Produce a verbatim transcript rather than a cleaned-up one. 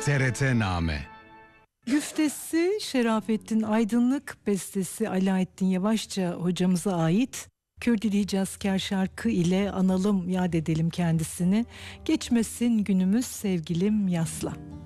T R T-Name. Güftesi Şerafettin Aydınlık, bestesi Alaaddin Yavaşça hocamıza ait. Kürdili Hicazkar şarkı ile analım, yad edelim kendisini. Geçmesin günümüz sevgilim yasla.